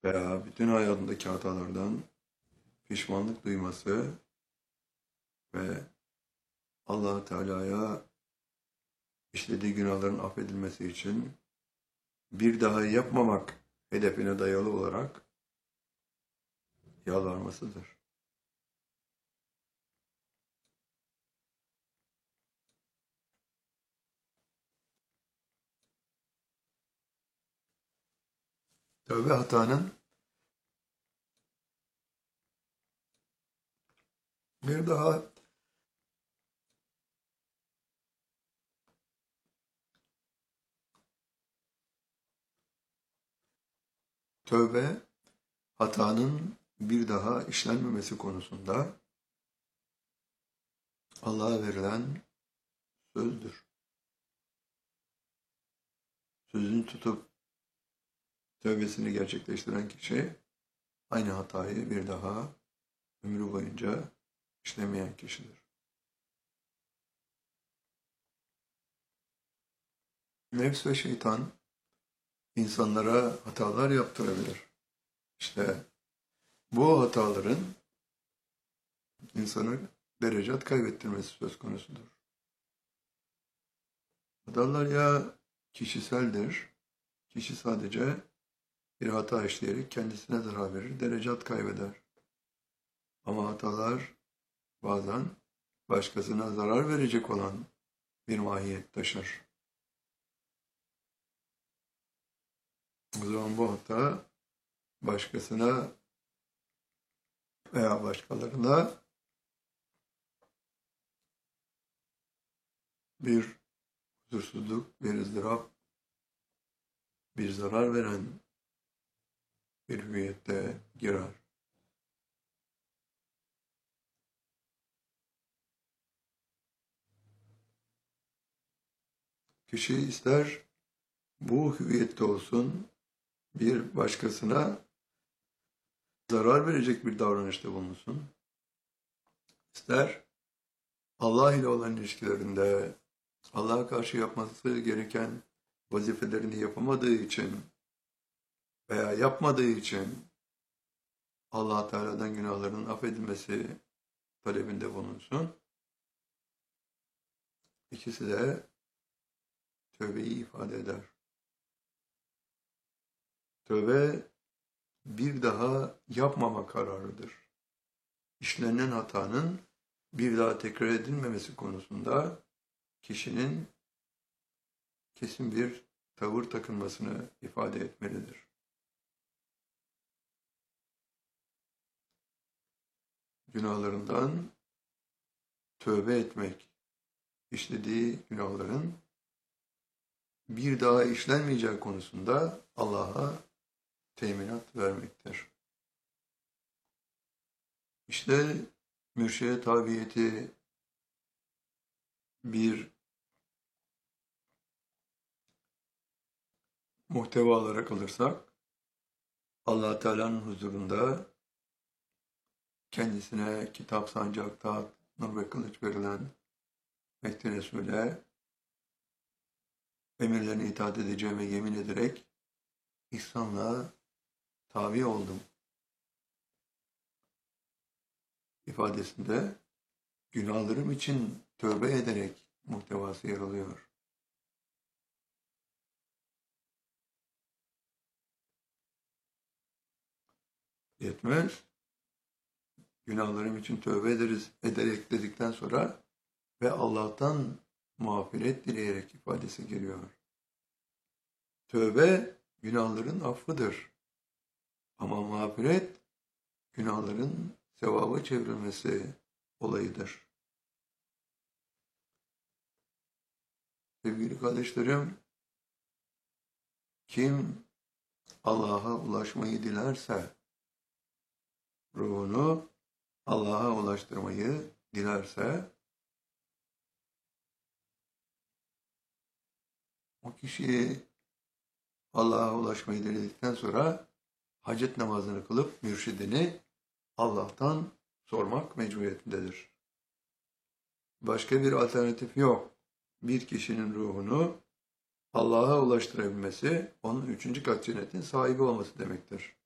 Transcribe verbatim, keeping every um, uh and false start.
veya bütün hayatındaki hatalardan pişmanlık duyması ve Allah Teala'ya işlediği günahların affedilmesi için bir daha yapmamak hedefine dayalı olarak yalvarmasıdır. Tövbe hatanın bir daha tövbe hatanın bir daha işlenmemesi konusunda Allah'a verilen sözdür. Sözünü tutup tövbesini gerçekleştiren kişi aynı hatayı bir daha ömrü boyunca işlemeyen kişidir. Nefs ve şeytan insanlara hatalar yaptırabilir. İşte bu hataların insanı derecat kaybettirmesi söz konusudur. Hatalar ya kişiseldir, kişi sadece bir hata işleyerek kendisine zarar verir, derecat kaybeder. Ama hatalar bazen başkasına zarar verecek olan bir mahiyet taşır. O zaman bu hata başkasına veya başkalarına bir huzursuzluk, bir ızdırap, bir zarar veren bir hüviyette girer. Kişi ister bu hüviyette olsun, bir başkasına zarar verecek bir davranışta bulunsun. İster Allah ile olan ilişkilerinde Allah'a karşı yapması gereken vazifelerini yapamadığı için veya yapmadığı için Allah Teala'dan günahlarının affedilmesi talebinde bulunsun. İkisi de tövbeyi ifade eder. Tövbe bir daha yapmama kararıdır. İşlenen hatanın bir daha tekrar edilmemesi konusunda kişinin kesin bir tavır takınmasını ifade etmelidir. Günahlarından tövbe etmek, işlediği günahların bir daha işlenmeyeceği konusunda Allah'a teminat vermektir. İşte mürşide tabiyeti bir muhteva olarak alırsak, Allah Teala'nın huzurunda kendisine kitap, sancak, taht, nur ve kılıç verilen Mehdi Resul'e emirlerine itaat edeceğime yemin ederek ihsanla tabi oldum ifadesinde günahlarım için tövbe ederek muhtevası yer alıyor. Yetmez. Günahlarım için tövbe ederiz, ederek dedikten sonra ve Allah'tan mağfiret dileyerek ifadesi geliyor. Tövbe günahların affıdır. Ama mağfiret günahların sevaba çevrilmesi olayıdır. Sevgili kardeşlerim, kim Allah'a ulaşmayı dilerse, ruhunu Allah'a ulaştırmayı dilerse, o kişi Allah'a ulaşmayı diledikten sonra hacet namazını kılıp mürşidini Allah'tan sormak mecburiyetindedir. Başka bir alternatif yok. Bir kişinin ruhunu Allah'a ulaştırabilmesi, onun üçüncü kat cennetin sahibi olması demektir.